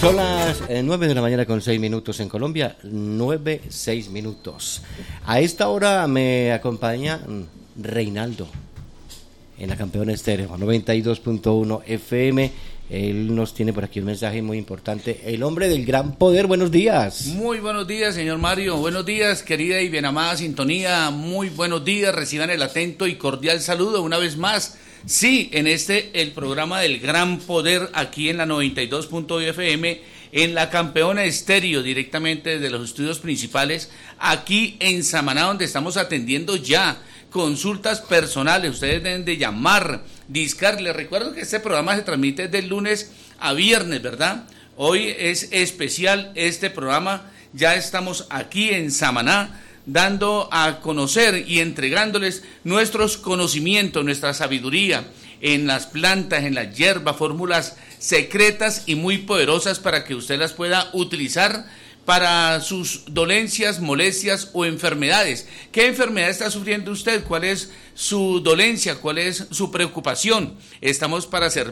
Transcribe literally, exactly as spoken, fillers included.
Son las eh, nueve de la mañana con seis minutos en Colombia, nueve, seis minutos. A esta hora me acompaña mm, Reinaldo en la Campeona Estéreo, noventa y dos punto uno F M. Él nos tiene por aquí un mensaje muy importante. El hombre del gran poder, buenos días. Muy buenos días, señor Mario. Buenos días, querida y bien amada sintonía. Muy buenos días, reciban el atento y cordial saludo una vez más. Sí, en este, el programa del gran poder, aquí en la noventa y dos punto uno F M, en la Campeona Estéreo, directamente desde los estudios principales, aquí en Samaná, donde estamos atendiendo ya consultas personales. Ustedes deben de llamar, discar. Les recuerdo que este programa se transmite de lunes a viernes, ¿verdad? Hoy es especial este programa. Ya estamos aquí en Samaná, dando a conocer y entregándoles nuestros conocimientos, nuestra sabiduría en las plantas, en las hierbas, fórmulas secretas y muy poderosas para que usted las pueda utilizar para sus dolencias, molestias o enfermedades. ¿Qué enfermedad está sufriendo usted? ¿Cuál es su dolencia? ¿Cuál es su preocupación? Estamos para servir.